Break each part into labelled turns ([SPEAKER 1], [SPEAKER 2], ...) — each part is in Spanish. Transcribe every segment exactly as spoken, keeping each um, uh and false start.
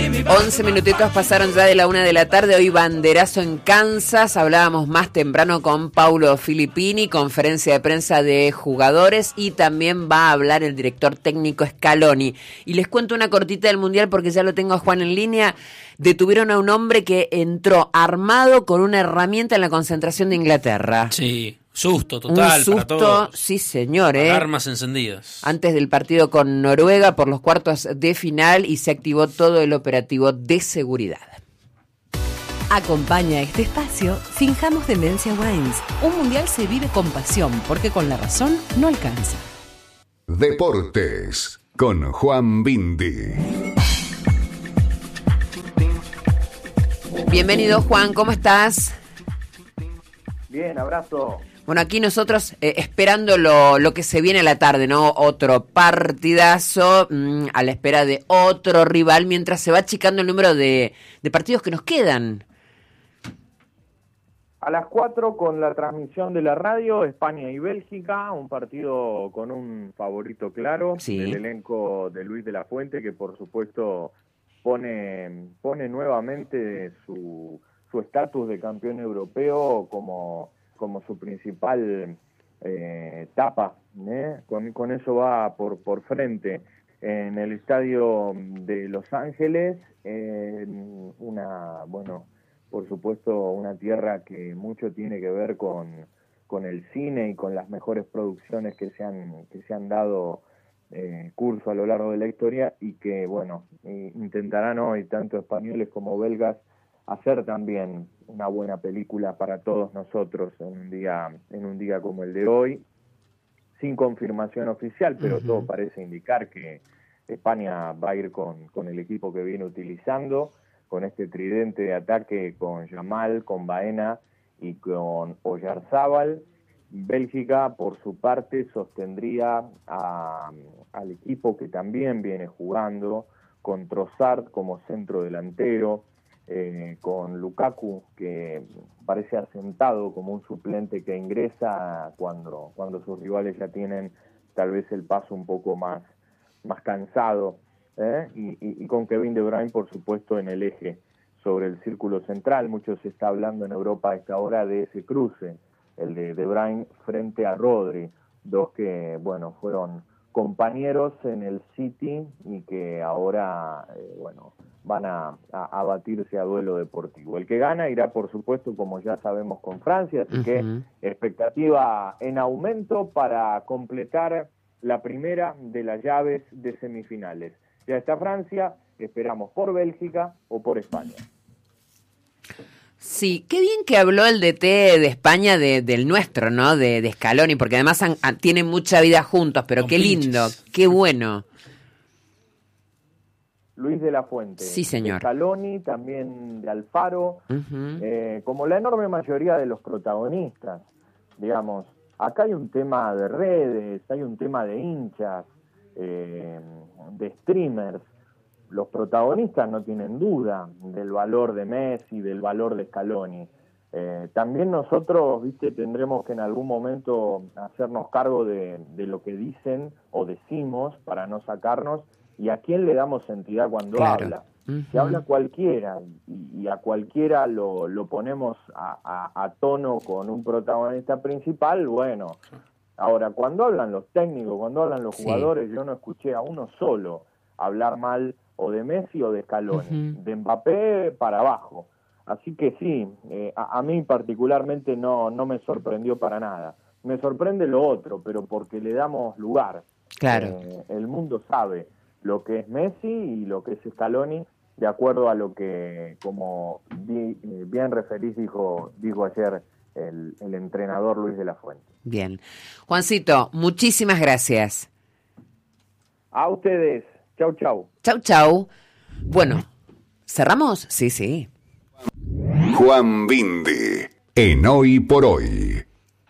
[SPEAKER 1] once minutitos pasaron ya de la una de la tarde, hoy banderazo en Kansas, hablábamos más temprano con Paulo Filippini, conferencia de prensa de jugadores, y también va a hablar el director técnico Scaloni. Y les cuento una cortita del Mundial porque ya lo tengo a Juan en línea. Detuvieron a un hombre que entró armado con una herramienta en la concentración de Inglaterra.
[SPEAKER 2] Sí. Susto total.
[SPEAKER 1] Un susto,
[SPEAKER 2] para todos.
[SPEAKER 1] Sí señor, ¿eh?
[SPEAKER 2] Alarmas encendidas.
[SPEAKER 1] Antes del partido con Noruega por los cuartos de final, y se activó todo el operativo de seguridad.
[SPEAKER 3] Acompaña este espacio Finjamos Demencia Wines. Un mundial se vive con pasión, porque con la razón no alcanza.
[SPEAKER 4] Deportes con Juan Bindi.
[SPEAKER 1] Bienvenido, Juan, ¿cómo estás?
[SPEAKER 5] Bien, abrazo.
[SPEAKER 1] Bueno, aquí nosotros eh, esperando lo, lo que se viene a la tarde, ¿no? Otro partidazo mmm, a la espera de otro rival, mientras se va achicando el número de, de partidos que nos quedan.
[SPEAKER 5] A las cuatro, con la transmisión de la radio, España y Bélgica, un partido con un favorito claro,
[SPEAKER 1] sí,
[SPEAKER 5] del elenco de Luis de la Fuente, que por supuesto pone, pone nuevamente su su estatus de campeón europeo como, como su principal eh, etapa, ¿eh? Con, con eso va por, por frente. En el estadio de Los Ángeles, eh, una, bueno, por supuesto, una tierra que mucho tiene que ver con, con el cine y con las mejores producciones que se han, que se han dado eh, curso a lo largo de la historia, y que, bueno, intentarán hoy, tanto españoles como belgas, hacer también una buena película para todos nosotros en un día, en un día como el de hoy, sin confirmación oficial, pero uh-huh. todo parece indicar que España va a ir con, con el equipo que viene utilizando, con este tridente de ataque con Yamal, con Baena y con Oyarzábal. Bélgica, por su parte, sostendría a, al equipo que también viene jugando, con Trossard como centro delantero, Eh, con Lukaku, que parece asentado como un suplente que ingresa cuando, cuando sus rivales ya tienen tal vez el paso un poco más, más cansado, ¿eh? y, y, y con Kevin De Bruyne, por supuesto, en el eje sobre el círculo central. Mucho se está hablando en Europa a esta hora de ese cruce, el de De Bruyne frente a Rodri, dos que, bueno, fueron compañeros en el City y que ahora, eh, bueno, van a, a, a batirse a duelo deportivo. El que gana irá, por supuesto, como ya sabemos, con Francia, así uh-huh. que expectativa en aumento para completar la primera de las llaves de semifinales. Ya está Francia, esperamos por Bélgica o por España.
[SPEAKER 1] Sí, qué bien que habló el D T de España de, del nuestro, ¿no? De, de Scaloni, porque además han, han, tienen mucha vida juntos, pero con qué pinches. Lindo, qué bueno.
[SPEAKER 5] Luis de la Fuente.
[SPEAKER 1] Sí, señor.
[SPEAKER 5] De Scaloni, también de Alfaro,
[SPEAKER 1] uh-huh.
[SPEAKER 5] eh, como la enorme mayoría de los protagonistas. Digamos, acá hay un tema de redes, hay un tema de hinchas, eh, de streamers. Los protagonistas no tienen duda del valor de Messi, del valor de Scaloni. Eh, también nosotros, viste, tendremos que en algún momento hacernos cargo de, de lo que dicen o decimos para no sacarnos, y a quién le damos entidad cuando
[SPEAKER 1] claro.
[SPEAKER 5] habla.
[SPEAKER 1] Uh-huh.
[SPEAKER 5] Si habla cualquiera y, y a cualquiera lo, lo ponemos a, a, a tono con un protagonista principal, bueno. Ahora, cuando hablan los técnicos, cuando hablan los jugadores, sí. yo no escuché a uno solo hablar mal o de Messi o de Scaloni, uh-huh. de Mbappé para abajo. Así que sí, eh, a, a mí particularmente no, no me sorprendió para nada. Me sorprende lo otro, pero porque le damos lugar.
[SPEAKER 1] Claro.
[SPEAKER 5] Eh, el mundo sabe lo que es Messi y lo que es Scaloni, de acuerdo a lo que, como vi, eh, bien referís, dijo, dijo ayer el, el entrenador Luis de la Fuente.
[SPEAKER 1] Bien. Juancito, muchísimas gracias.
[SPEAKER 5] A ustedes. Chau, chau.
[SPEAKER 1] Chau, chau. Bueno, ¿cerramos? Sí, sí.
[SPEAKER 4] Juan Bindi, en Hoy por Hoy.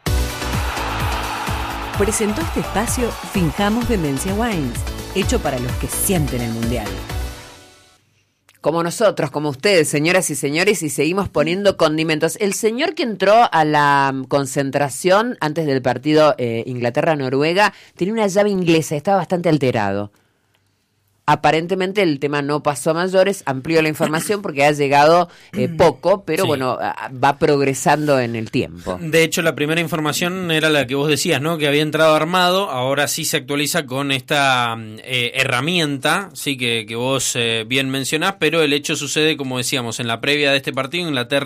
[SPEAKER 3] Presentó este espacio Finjamos Demencia Wines, hecho para los que sienten el mundial.
[SPEAKER 1] Como nosotros, como ustedes, señoras y señores, y seguimos poniendo condimentos. El señor que entró a la concentración antes del partido eh, Inglaterra-Noruega tenía una llave inglesa, estaba bastante alterado. aparentemente el tema no pasó a mayores, amplió la información porque ha llegado eh, poco, pero
[SPEAKER 2] Sí.
[SPEAKER 1] bueno, va progresando en el tiempo.
[SPEAKER 2] De hecho, la primera información era la que vos decías, ¿no? Que había entrado armado, ahora sí se actualiza con esta eh, herramienta, sí, que, que vos eh, bien mencionás, pero el hecho sucede, como decíamos, en la previa de este partido,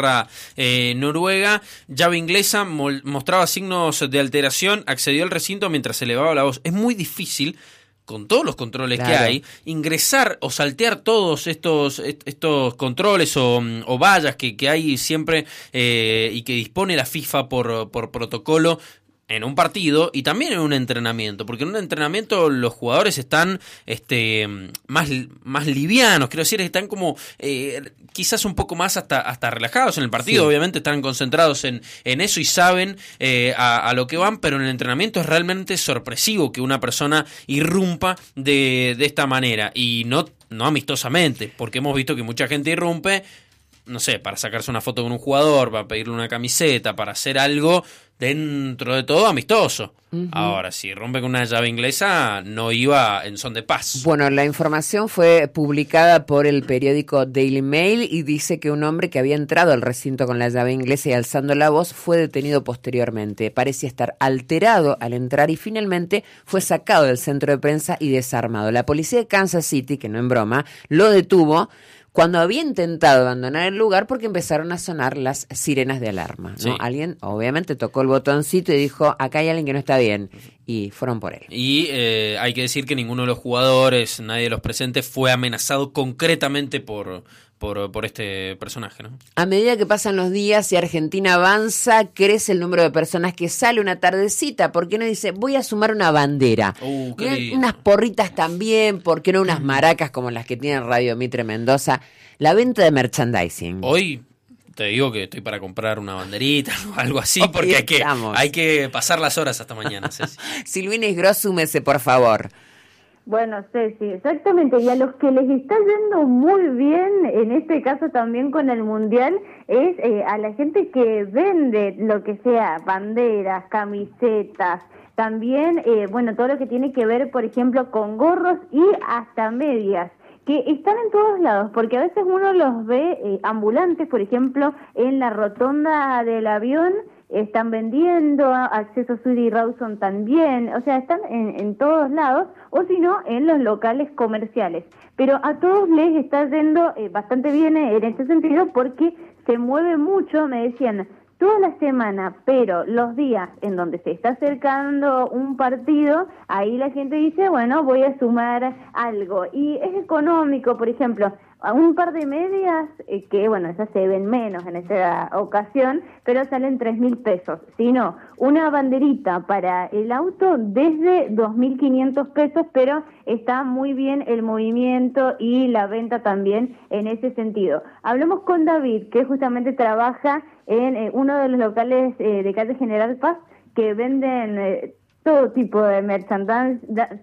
[SPEAKER 2] Inglaterra-Noruega, eh, llave inglesa, mol, mostraba signos de alteración, accedió al recinto mientras se elevaba la voz. Es muy difícil, con todos los controles
[SPEAKER 1] claro.
[SPEAKER 2] que hay, ingresar o saltear todos estos estos controles o, o vallas que, que hay siempre eh, y que dispone la FIFA por, por protocolo en un partido y también en un entrenamiento, porque en un entrenamiento los jugadores están este más, más livianos, quiero decir, están como eh, quizás un poco más hasta, hasta relajados en el partido, sí. Obviamente están concentrados en, en eso y saben eh, a, a lo que van, pero en el entrenamiento es realmente sorpresivo que una persona irrumpa de, de esta manera, y no, no amistosamente, porque hemos visto que mucha gente irrumpe, no sé, para sacarse una foto con un jugador, para pedirle una camiseta, para hacer algo dentro de todo amistoso. Uh-huh. Ahora, si rompe con una llave inglesa, no iba en son de paz.
[SPEAKER 1] Bueno, la información fue publicada por el periódico Daily Mail y dice que un hombre que había entrado al recinto con la llave inglesa y alzando la voz fue detenido posteriormente. Parecía estar alterado al entrar y finalmente fue sacado del centro de prensa y desarmado. La policía de Kansas City, que no en broma, lo detuvo cuando había intentado abandonar el lugar porque empezaron a sonar las sirenas de alarma, ¿no? Sí. Alguien obviamente tocó el botoncito y dijo, acá hay alguien que no está bien, y fueron por él.
[SPEAKER 2] Y eh, hay que decir que ninguno de los jugadores, nadie de los presentes fue amenazado concretamente por, por, por este personaje, ¿no?
[SPEAKER 1] A medida que pasan los días y Argentina avanza, crece el número de personas que sale una tardecita, ¿por qué no dice, voy a sumar una bandera?
[SPEAKER 2] Uh,
[SPEAKER 1] unas porritas también, ¿por qué no unas maracas como las que tiene Radio Mitre Mendoza? La venta de merchandising.
[SPEAKER 2] Hoy te digo que estoy para comprar una banderita o algo así, porque hay que, hay que pasar las horas hasta mañana, Ceci.
[SPEAKER 1] Silvina Isgro, súmese, por favor.
[SPEAKER 6] Bueno, Ceci, exactamente, y a los que les está yendo muy bien, en este caso también con el Mundial, es eh, a la gente que vende lo que sea, banderas, camisetas, también, eh, bueno, todo lo que tiene que ver, por ejemplo, con gorros y hasta medias, que están en todos lados, porque a veces uno los ve eh, ambulantes, por ejemplo, en la rotonda del avión, están vendiendo, Acceso Sur y Rawson también, o sea, están en, en todos lados, o si no, en los locales comerciales. Pero a todos les está yendo eh, bastante bien en este sentido, porque se mueve mucho, me decían, toda la semana, pero los días en donde se está acercando un partido, ahí la gente dice, bueno, voy a sumar algo. Y es económico, por ejemplo, a un par de medias, eh, que bueno, esas se ven menos en esta ocasión, pero salen tres mil pesos. Si no, una banderita para el auto desde dos mil quinientos pesos, pero está muy bien el movimiento y la venta también en ese sentido. Hablamos con David, que justamente trabaja en eh, uno de los locales eh, de calle General Paz, que venden eh, todo tipo de merchandising,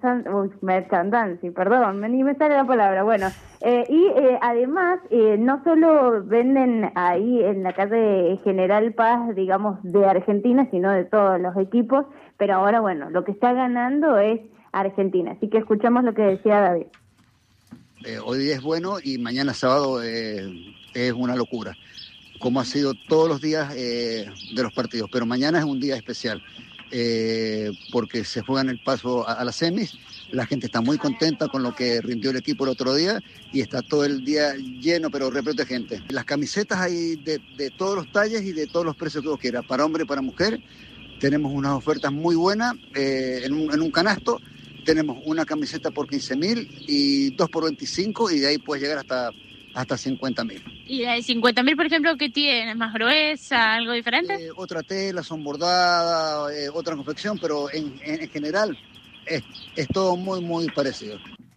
[SPEAKER 6] merchandising, perdón, ni me sale la palabra, bueno, eh, y eh, además eh, no solo venden ahí en la calle General Paz, digamos, de Argentina, sino de todos los equipos, pero ahora, bueno, lo que está ganando es Argentina, así que escuchamos lo que decía David.
[SPEAKER 7] Eh, hoy día es bueno y mañana sábado eh, es una locura, como ha sido todos los días eh, de los partidos, pero mañana es un día especial. Eh, porque se juegan el paso a, a las semis, la gente está muy contenta con lo que rindió el equipo el otro día y está todo el día lleno, pero repleto de gente. Las camisetas hay de, de todos los talles y de todos los precios que vos quieras, para hombre y para mujer. Tenemos unas ofertas muy buenas, eh, en, un, en un canasto tenemos una camiseta por quince mil y dos por veinticinco, y de ahí puedes llegar hasta, hasta cincuenta mil.
[SPEAKER 8] ¿Y de cincuenta mil, por ejemplo, qué tiene? ¿Más gruesa? ¿Algo diferente?
[SPEAKER 7] Eh, otra tela, son bordadas, eh, otra confección, pero en, en, en general es, es todo muy, muy parecido.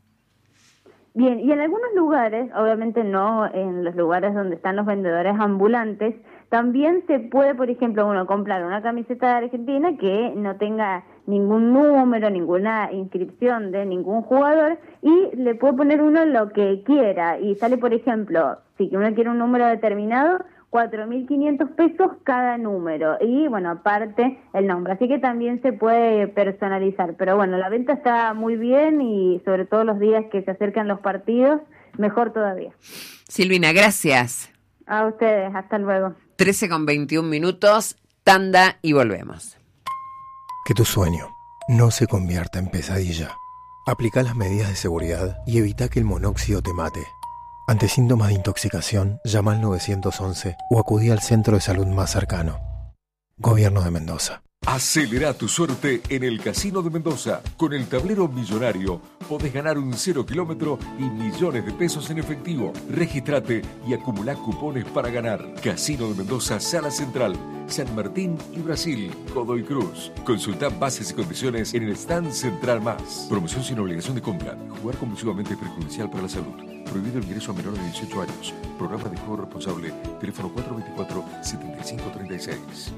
[SPEAKER 6] Bien, y en algunos lugares, obviamente no en los lugares donde están los vendedores ambulantes, también se puede, por ejemplo, uno comprar una camiseta de Argentina que no tenga ningún número, ninguna inscripción de ningún jugador, y le puede poner uno lo que quiera, y sale, por ejemplo, si uno quiere un número determinado, cuatro mil quinientos pesos cada número y bueno, aparte el nombre, así que también se puede personalizar, pero bueno, la venta está muy bien y sobre todo los días que se acercan los partidos, mejor todavía.
[SPEAKER 1] Silvina, gracias.
[SPEAKER 6] A ustedes, hasta luego.
[SPEAKER 1] trece con veintiún minutos, tanda y volvemos.
[SPEAKER 9] Que tu sueño no se convierta en pesadilla. Aplica las medidas de seguridad y evita que el monóxido te mate. Ante síntomas de intoxicación, llama al nueve once o acudí al centro de salud más cercano. Gobierno de Mendoza.
[SPEAKER 10] Acelera tu suerte en el Casino de Mendoza. Con el tablero millonario podés ganar un cero kilómetro y millones de pesos en efectivo. Regístrate y acumulá cupones para ganar. Casino de Mendoza, Sala Central, San Martín y Brasil, Godoy Cruz. Consulta bases y condiciones en el stand Central Más. Promoción sin obligación de compra. Jugar compulsivamente es perjudicial para la salud. Prohibido el ingreso a menores de dieciocho años. Programa de juego responsable. Teléfono cuatro dos cuatro, siete cinco tres seis.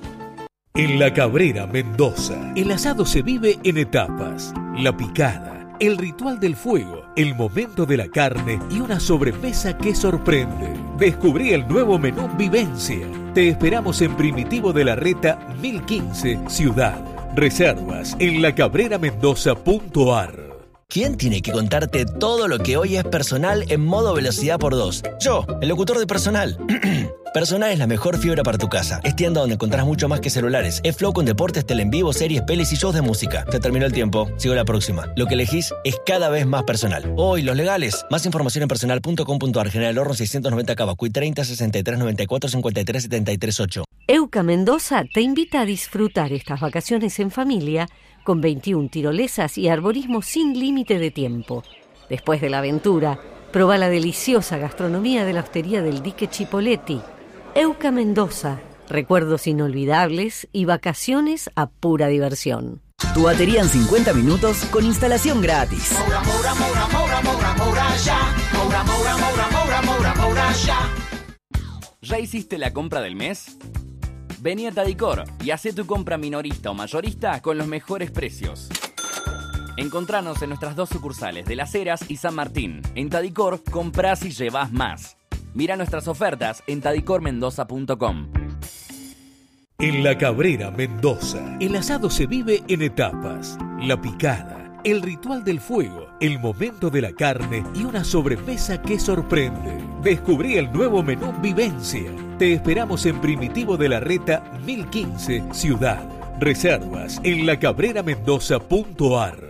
[SPEAKER 11] En La Cabrera, Mendoza, el asado se vive en etapas. La picada, el ritual del fuego, el momento de la carne y una sobremesa que sorprende. Descubrí el nuevo menú Vivencia. Te esperamos en Primitivo de la Reta mil quince, Ciudad. Reservas en la cabrera mendoza punto a r.
[SPEAKER 12] ¿Quién tiene que contarte todo lo que hoy es Personal en modo velocidad por dos? Yo, el locutor de Personal. Personal es la mejor fibra para tu casa. Es tienda donde encontrás mucho más que celulares. Es Flow con deportes, tele en vivo, series, pelis y shows de música. Se terminó el tiempo. Sigo la próxima. Lo que elegís es cada vez más Personal. Hoy, los legales. Más información en personal punto com punto a r. General Horno seiscientos noventa Cavacuy treinta, sesenta y tres, noventa y cuatro, cincuenta y tres, setenta y tres, ocho.
[SPEAKER 13] Euca Mendoza te invita a disfrutar estas vacaciones en familia con veintiuna tirolesas y arborismo sin límite de tiempo. Después de la aventura, proba la deliciosa gastronomía de la hostería del Dique Chipoletti. Euca Mendoza, recuerdos inolvidables y vacaciones a pura diversión.
[SPEAKER 14] Tu batería en cincuenta minutos con instalación gratis.
[SPEAKER 15] Moura, moura, moura, moura, moura, moura, ya. Moura, moura, moura, moura, moura, moura, ya.
[SPEAKER 16] ¿Ya hiciste la compra del mes? Vení a Tadicor y hacé tu compra minorista o mayorista con los mejores precios. Encontranos en nuestras dos sucursales de Las Heras y San Martín. En Tadicor, comprás y llevás más. Mira nuestras ofertas en tadicor mendoza punto com.
[SPEAKER 11] En La Cabrera, Mendoza, el asado se vive en etapas. La picada, el ritual del fuego, el momento de la carne y una sobremesa que sorprende. Descubrí el nuevo menú Vivencia. Te esperamos en Primitivo de la Reta mil quince, Ciudad. Reservas en la cabrera mendoza punto a r.